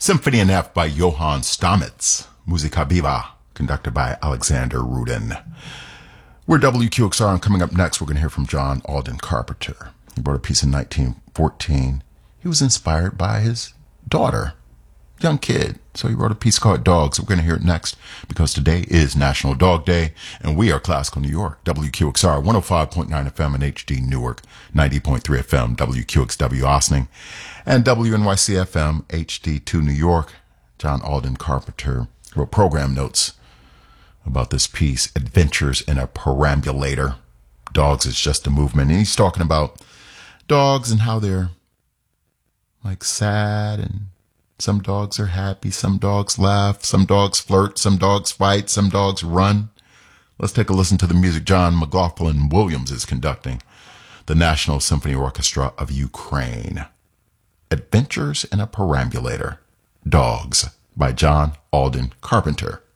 Symphony in F by Johann Stamitz. Musica Viva, conducted by Alexander Rudin. We're WQXR, and coming up next, we're going to hear from John Alden Carpenter. He wrote a piece in 1914. He was inspired by his daughter, young kid. So he wrote a piece called Dogs. We're going to hear it next because today is National Dog Day, and we are Classical New York, WQXR 105.9 FM in HD Newark, 90.3 FM, WQXW Ossining, and WNYC FM HD2 New York. John Alden Carpenter wrote program notes about this piece, Adventures in a Perambulator. Dogs is just a movement. And he's talking about dogs and how they're like sad, and some dogs are happy, some dogs laugh, some dogs flirt, some dogs fight, some dogs run. Let's take a listen to the music. John McLaughlin Williams is conducting the National Symphony Orchestra of Ukraine. Adventures in a Perambulator. Dogs by John Alden Carpenter.